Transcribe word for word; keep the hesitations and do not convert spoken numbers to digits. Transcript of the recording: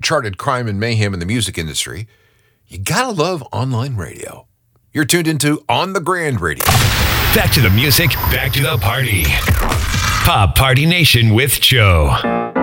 uncharted crime and mayhem in the music industry, you gotta love online radio. You're tuned into On the Grand Radio. Back to the music, back to the party. Pop Party Nation with Joe.